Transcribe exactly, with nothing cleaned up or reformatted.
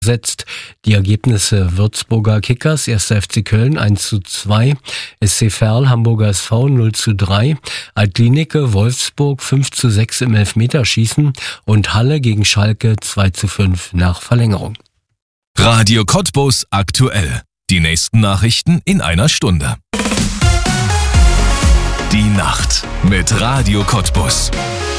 setzt. Die Ergebnisse: Würzburger Kickers, erster F C Köln eins zu zwei, S C Verl, Hamburger S V null zu drei, Altlinike, Wolfsburg fünf zu sechs im Elfmeterschießen und Halle gegen Schalke zwei zu fünf nach Verlängerung. Radio Cottbus aktuell. Die nächsten Nachrichten in einer Stunde. Die Nacht mit Radio Cottbus.